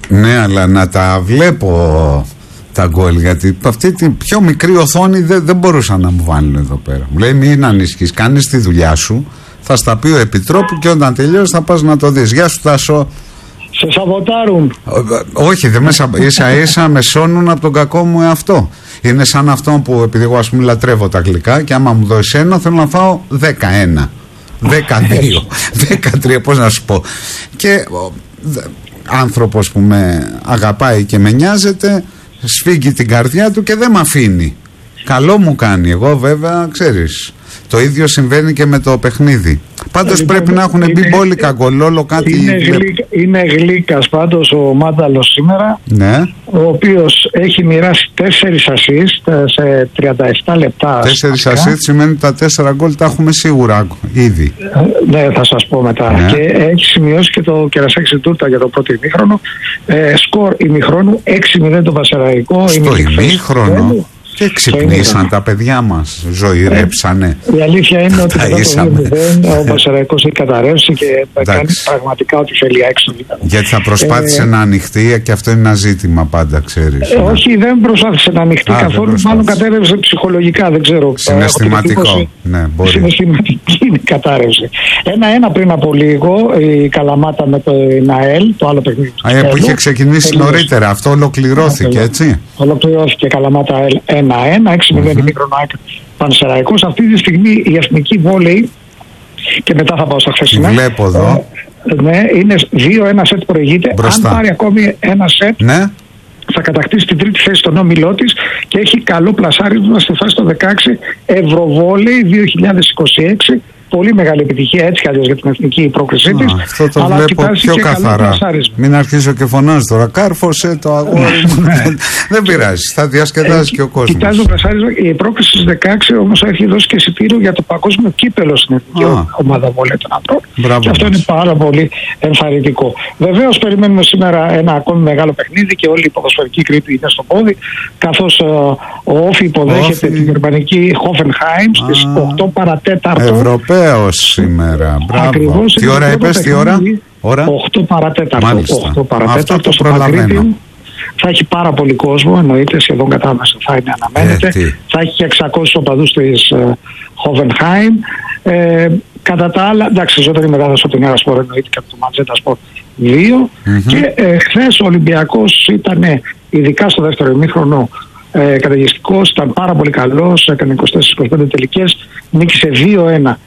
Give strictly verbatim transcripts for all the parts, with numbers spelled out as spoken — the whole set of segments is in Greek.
Ναι, αλλά να τα βλέπω τα γκολ, γιατί από αυτή την πιο μικρή οθόνη δεν, δεν μπορούσαν να μου βάλουν εδώ πέρα. Μου λέει μην ανησυχείς, κάνεις τη δουλειά σου, θα στα πει ο Επιτρόπου και όταν τελειώσει θα πας να το δεις. Γεια σου Τάσο. Σε σαβοτάρουν. Όχι, δεν με σαβ... ίσα ίσα με σώνουν από τον κακό μου εαυτό. Είναι σαν αυτό που, επειδή εγώ ας πούμε λατρεύω τα γλυκά και άμα μου δώσει ένα θέλω να φάω δεκαένα, δεκαδύο, δεκατρία, πώς να σου πω. Και ο, άνθρωπος που με αγαπάει και με νοιάζεται σφίγγει την καρδιά του και δεν με αφήνει. Καλό μου κάνει. Εγώ βέβαια ξέρεις, το ίδιο συμβαίνει και με το παιχνίδι. Πάντως ε, πρέπει είναι, να έχουν μπει είναι, μπόλικα γκολόλο κάτι. Είναι, γλυκ, είναι γλύκας πάντως ο Μάνταλος σήμερα, ναι. Ο οποίος έχει μοιράσει τέσσερις ασίστ σε τριάντα επτά λεπτά. Τέσσερις ασίστ σημαίνει ότι τα τέσσερα γκολ τα έχουμε σίγουρα ήδη. Ε, ναι, θα σας πω μετά. Ναι. Και έχει σημειώσει και το κερασάκι τούρτα για το πρώτο ημίχρονο. Ε, σκορ ημιχρόνου έξι μηδέν το Πασεραϊκό. Στο ημίχρονο. Και ξυπνήσαν τα παιδιά μας, ζωηρέψανε. Η αλήθεια είναι ότι μετά το δύο μηδέν ο Πασεραϊκός έχει καταρρεύσει και κάνει πραγματικά ό,τι θέλει έξω. Γιατί θα προσπάθησε ε, να ανοιχτεί και αυτό είναι ένα ζήτημα πάντα, ξέρεις. Ε, όχι, δεν προσπάθησε να ανοιχτεί Α, καθόλου, μάλλον κατέρευσε ψυχολογικά, δεν ξέρω. Συναισθηματικό, ναι, μπορεί. Συναισθηματική είναι η κατάρρευση. Ένα-ένα πριν από λίγο η Καλαμάτα με το ΝΑΕΛ, το άλλο παιχνίδι του Α, που είχε ξεκινήσει νωρίτερα, αυτό ολοκληρώθηκε, έτσι. Ολοκληρώθηκε Καλαμάτα ένα-ένα, έξι μηδέν ημίχρονο Πανσεραϊκός. Αυτή τη στιγμή η εθνική βόλεϊ, και μετά θα πάω στα χθεσινά. Βλέπω εδώ. Ε, ναι, είναι δύο ένα σετ προηγείται. Μπροστά. Αν πάρει ακόμη ένα σετ, ναι, θα κατακτήσει την τρίτη θέση στον όμιλό της και έχει καλό πλασάρισμα στη φάση των δεκαέξι Ευρωβόλεϊ δύο χιλιάδες είκοσι έξι. Πολύ μεγάλη επιτυχία έτσι κι αλλιώς για την εθνική πρόκρισή της. Αυτό το αλλά βλέπω πιο καθαρά. Μην αρχίσω και φωνάζω τώρα. Κάρφωσε το αγόρι μου. Δεν πειράζει. Θα διασκεδάζει ε, και ο κόσμος. Κοιτάζω το πλασάρισμα. Η πρόκριση στις δεκαέξι όμως έχει δώσει και εισιτήριο για το παγκόσμιο κύπελο στην εθνική ομάδα βόλεϊ των ανδρών. Και αυτό είναι πάρα πολύ ενθαρρυντικό. Βεβαίως περιμένουμε σήμερα ένα ακόμη μεγάλο παιχνίδι και όλη η ποδοσφαιρική Κρήτη είναι στο πόδι. Καθώς ο Όφι υποδέχεται την γερμανική Hoffenheim στις οκτώ παρατέταρτο. Σήμερα. Μπράβο. Τι ώρα είπες, τι ώρα? ώρα? οκτώ παρατέταρτο. Μάλιστα. οκτώ παρατέταρτο στο Παγκρίτιο. Θα έχει πάρα πολύ κόσμο, εννοείται, σχεδόν κατάμεσα θα είναι, αναμένεται. Ε, θα έχει και εξακόσιους οπαδούς της Hoffenheim. Ε, κατά τα άλλα, εντάξει, ζώταν η μετάδοση από την Έρα Σπορ, εννοείται, και από το Ματζέντα Σπορ δύο. Mm-hmm. Και ε, χθες ο Ολυμπιακός ήταν, ειδικά στο δεύτερο ημίχρονο, ε, καταιγιστικός, ήταν πάρα πολύ καλός, έκανε είκοσι τέσσερα είκοσι πέντε τελικές, νίκησε δύο ένα.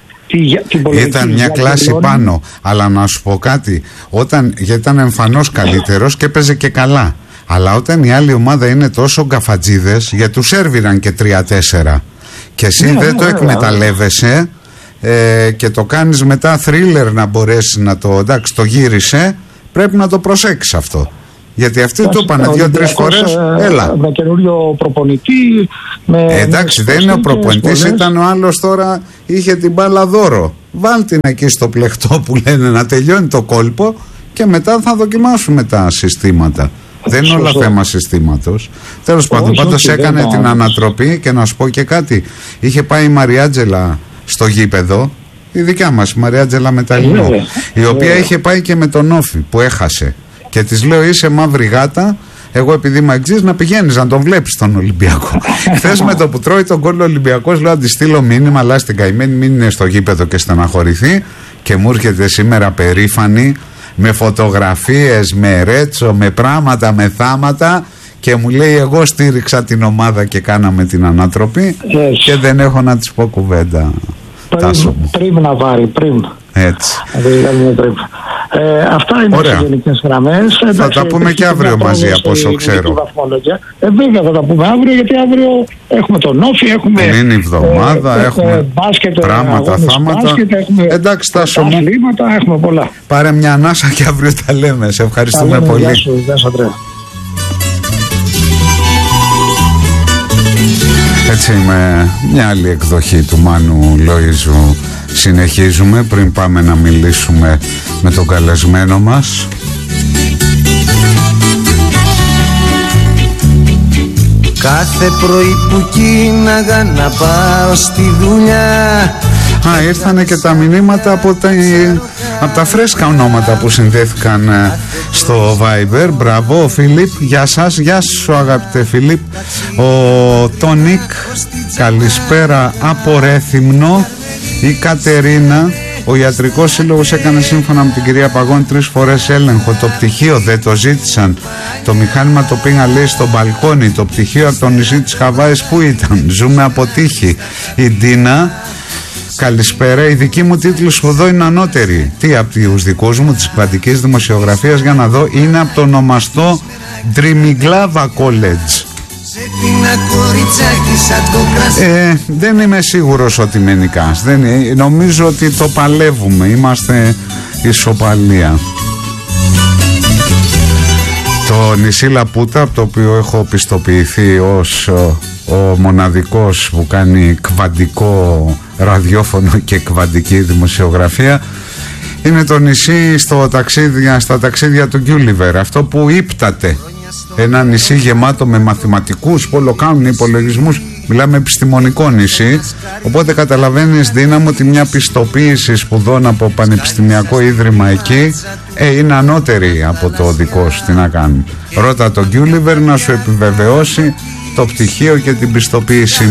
Ήταν μια κλάση πάνω, αλλά να σου πω κάτι, όταν, γιατί ήταν εμφανώς καλύτερος και έπαιζε και καλά, αλλά όταν η άλλη ομάδα είναι τόσο γκαφατζίδες, γιατί τους σέρβιραν και τρία τέσσερα και εσύ ναι, δεν ναι, το ναι, εκμεταλλεύεσαι ε, και το κάνεις μετά θρίλερ να μπορέσεις να το, εντάξει, το γύρισε, πρέπει να το προσέξεις αυτό. Γιατί αυτοί του είπαν δύο-τρεις φορές, έλα. Με καινούριο προπονητή. Με, ε, εντάξει, με δεν είναι ο προπονητής, ήταν ο άλλος τώρα, είχε την μπάλα δώρο. Βάλ την εκεί στο πλεχτό που λένε να τελειώνει το κόλπο και μετά θα δοκιμάσουμε τα συστήματα. Δεν είναι όλα θέμα συστήματος. Τέλος πάντων, πάντως έκανε την ανατροπή και να σου πω και κάτι. Είχε πάει η Μαριάτζελα στο γήπεδο, η δικιά μας η Μαριάτζελα Μεταλλινό, η οποία είχε πάει και με τον Όφη που έχασε. Και της λέω είσαι μαύρη γάτα, εγώ επειδή είμαι εξής να πηγαίνεις να τον βλέπεις τον Ολυμπιακό. Χθες με το που τρώει τον γκολ ο Ολυμπιακός λέω να τη στείλω μήνυμα, αλλά στην καημένη μην είναι στο γήπεδο και στεναχωρηθεί, και μου έρχεται σήμερα περήφανη με φωτογραφίες, με ρέτσο, με πράγματα, με θάματα και μου λέει εγώ στήριξα την ομάδα και κάναμε την ανατροπή yes. και δεν έχω να της πω κουβέντα. Πριν, πριν να βάλει, πριν. Έτσι. Ε, αυτά είναι οι γενικές γραμμές. Θα εντάξει, τα πούμε και αύριο μαζί από όσο ξέρω. Ε, βέβαια θα τα πούμε αύριο, γιατί αύριο έχουμε τον Όφη, έχουμε. Είναι η εβδομάδα, ε, έχουμε μπάσκετ, πράγματα, θάματα. Μπάσκετ, έχουμε εντάξει, Τάσο μου. Έχουμε πολλά. Πάρε μια ανάσα και αύριο τα λέμε. Σε ευχαριστούμε λέμε, πολύ. Γεια σου, γεια σου, Αντρέα. Έτσι με μια άλλη εκδοχή του Μάνου Λοΐζου συνεχίζουμε πριν πάμε να μιλήσουμε με τον καλεσμένο μας. Κάθε πρωί που κίναγα να πάω στη δουλειά. Α, ήρθανε και τα μηνύματα από τα, Από τα φρέσκα ονόματα που συνδέθηκαν στο Viber. Μπράβο, ο Φίλιπ, γεια σας. Γεια σου αγαπητέ Φίλιπ. Ο Τόνικ, καλησπέρα από Ρέθυμνο. Η Κατερίνα, ο Ιατρικός Σύλλογος έκανε σύμφωνα με την κυρία Παγώνη τρεις φορές έλεγχο. Το πτυχίο δεν το ζήτησαν. Το μηχάνημα το πήγα λέει στο μπαλκόνι. Το πτυχίο από το νησί της Χαβάης που ήταν. Ζούμε από τύχη. Η Ντίνα, καλησπέρα. Η δική μου τίτλη σπουδών είναι ανώτερη. Τι από τους δικούς μου της κβαντικής δημοσιογραφίας, για να δω, είναι από το ονομαστό Τριμιγκλάβα College. Ε, δεν είμαι σίγουρος ότι είμαι νικάς. Δεν, νομίζω ότι το παλεύουμε. Είμαστε ισοπαλία. Το νησί Λαπούτα, από το οποίο έχω πιστοποιηθεί ως ο, ο μοναδικός που κάνει κβαντικό ραδιόφωνο και κβαντική δημοσιογραφία, είναι το νησί στο ταξίδια, στα ταξίδια του Γκιούλιβερ. Αυτό που ύπταται. Ένα νησί γεμάτο με μαθηματικούς που όλο κάνουν υπολογισμούς. Μιλάμε επιστημονικό νησί. Οπότε καταλαβαίνεις, δύναμο, ότι μια πιστοποίηση σπουδών από πανεπιστημιακό ίδρυμα εκεί ε, είναι ανώτερη από το δικό σου. Τι να κάνουν. Ρώτα τον Γκιούλιβερ να σου επιβεβαιώσει το πτυχίο και την πιστοποίηση.